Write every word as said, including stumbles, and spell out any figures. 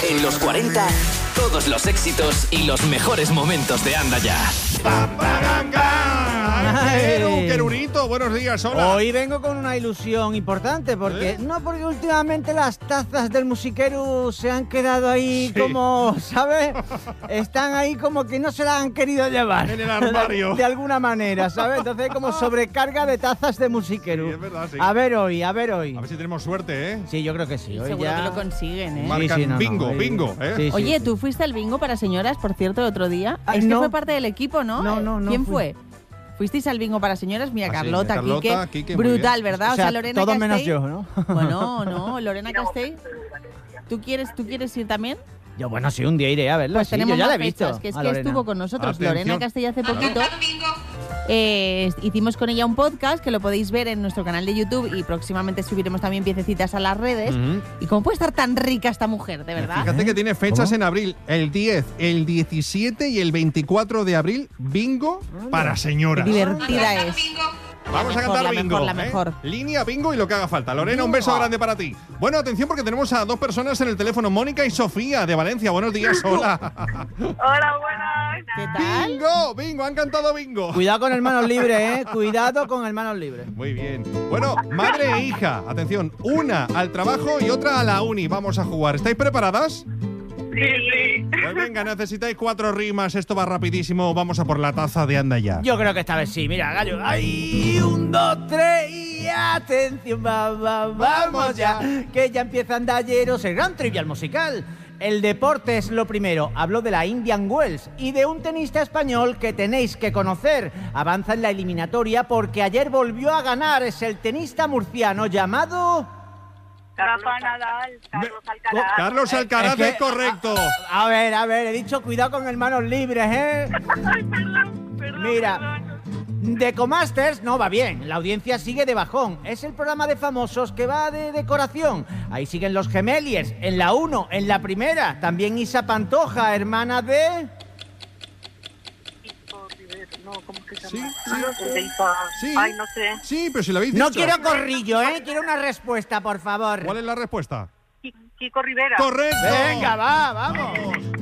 En los cuarenta, todos los éxitos y los mejores momentos de Anda Ya. Ay, Querurito, buenos días, hola. Hoy vengo con una ilusión importante, porque ¿Eh? no porque últimamente las tazas del musiquero se han quedado ahí Sí. como, ¿sabes? Están ahí como que no se las han querido llevar. En el armario. De alguna manera, ¿sabes? Entonces hay como sobrecarga de tazas de musiquero. Sí, es verdad, sí. A ver hoy, a ver hoy. A ver si tenemos suerte, ¿eh? Sí, yo creo que sí. Hoy Seguro ya... que lo consiguen, ¿eh? Marcan Sí, sí, no, no, bingo, hoy- bingo, ¿eh? Sí, sí, Oye, sí. tú fuiste al bingo para señoras, por cierto, el otro día. Ay, es que no. fue parte del equipo, ¿no? No, no, no ¿Quién fui. fue? ¿Fuisteis al bingo para señoras? Mira, Ah, sí, Carlota, Carlota, Quique. Quique, muy Brutal, bien. ¿verdad? O sea, Lorena todo menos Castell. yo, ¿no? Bueno, no, Lorena Castell. ¿Tú quieres, ¿Tú quieres ir también? Yo, bueno, sí, un día iré a verla. Pues sí, tenemos yo ya más la he visto. fechas, que es a que Lorena. estuvo con nosotros. Atención. Lorena Castell hace poquito. Eh, hicimos con ella un podcast que lo podéis ver en nuestro canal de YouTube y próximamente subiremos también piececitas a las redes. Ujú. ¿Y cómo puede estar tan rica esta mujer, de verdad? Fíjate que tiene fechas ¿Cómo? en abril, el diez, el diecisiete y el veinticuatro de abril, bingo para señoras. Qué divertida es. Vamos a mejor, cantar la bingo. mejor, la ¿eh? mejor. Línea, bingo y lo que haga falta. Lorena, un beso grande para ti. Bueno, atención porque tenemos a dos personas en el teléfono, Mónica y Sofía de Valencia. Buenos días, hola. Hola, buenas. ¿Qué tal? Bingo, bingo, han cantado bingo. Cuidado con el manos libres, ¿eh? Cuidado con el manos libres. Muy bien. Bueno, madre e hija, atención, una al trabajo y otra a la uni. Vamos a jugar. ¿Estáis preparadas? Sí, sí. Pues venga, necesitáis cuatro rimas, esto va rapidísimo. Vamos a por la taza de Anda Ya. Yo creo que esta vez sí. Mira, gallo. ¡Ay! Un, dos, tres y atención, va, va, vamos ya. Que ya empieza Andayeros, el gran trivial musical. El deporte es lo primero. Hablo de la Indian Wells y de un tenista español que tenéis que conocer. Avanza en la eliminatoria porque ayer volvió a ganar. Es el tenista murciano llamado... Rafa Nadal, Carlos Me- Alcaraz. Carlos Alcaraz Es que- es correcto. A ver, a ver, he dicho cuidado con el manos libres, ¿eh? Ay, perdón, perdón. Mira, perdón. Decomasters no va bien, la audiencia sigue de bajón. Es el programa de famosos que va de decoración. Ahí siguen los Gemeliers, en la uno, en la primera. También Isa Pantoja, hermana de... Kiko Rivera, no, ¿cómo que se Sí, llama? sí. El de Isa. Sí. Ay, no sé. Sí, pero si lo habéis No dicho. quiero corrillo, ¿eh? Quiero una respuesta, por favor. ¿Cuál es la respuesta? Ki- Kiko Rivera. ¡Correcto! Venga, va, vamos. Vamos.